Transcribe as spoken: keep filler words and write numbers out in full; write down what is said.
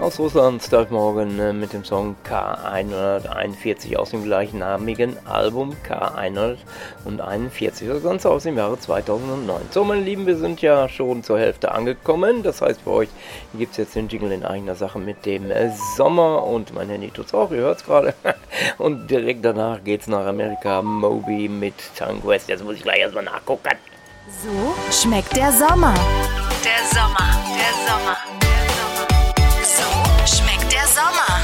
aus Russland, Steve Morgan äh, mit dem Song K hunderteinundvierzig aus dem gleichnamigen Album K hunderteinundvierzig, das Ganze aus dem Jahre zweitausendneun. So, meine Lieben, wir sind ja schon zur Hälfte angekommen, das heißt für euch gibt es jetzt den Jingle in eigener Sache mit dem äh, Sommer und mein Handy tut's auch, ihr hört's gerade. Und direkt danach geht's nach Amerika, Moby mit Tongue West. Jetzt muss ich gleich erstmal nachgucken. So schmeckt der Sommer. Der Sommer, der Sommer, der Sommer. So schmeckt der Sommer.